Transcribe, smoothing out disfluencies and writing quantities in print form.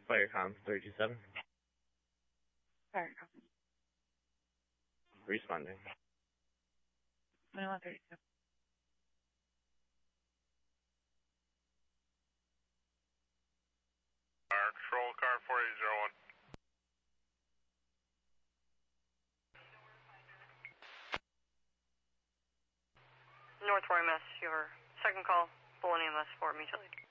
Firecom 327. Firecom. Responding. 2132. Fire control, car 4801. North 4 EMS, your second call, full EMS for immediately.